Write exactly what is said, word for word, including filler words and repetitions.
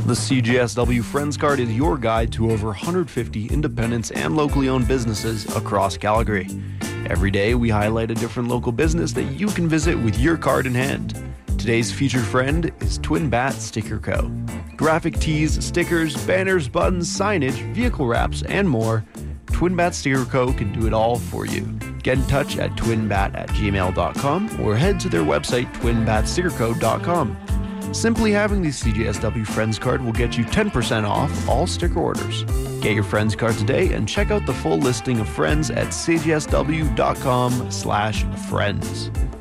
The C J S W Friends Card is your guide to over one hundred fifty independents and locally owned businesses across Calgary. Every day, we highlight a different local business that you can visit with your card in hand. Today's featured friend is Twin Bat Sticker Co. Graphic tees, stickers, banners, buttons, signage, vehicle wraps, and more. Twin Bat Sticker Co. can do it all for you. Get in touch at twinbat at gmail dot com or head to their website, twin bat sticker co dot com. Simply having the C J S W Friends Card will get you ten percent off all sticker orders. Get your Friends Card today and check out the full listing of friends at c j s w dot com slash friends.